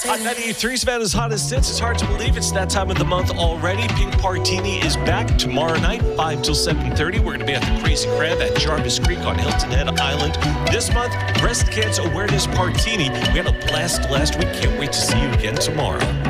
Hot 93 Savannah's hottest hits. It's hard to believe it's that time of the month already. Pink Partini is back tomorrow night, 5 till 7:30. We're going to be at the Crazy Crab at Jarvis Creek on Hilton Head Island. This month, Breast Cancer Awareness Partini. We had a blast last week. Can't wait to see you again tomorrow.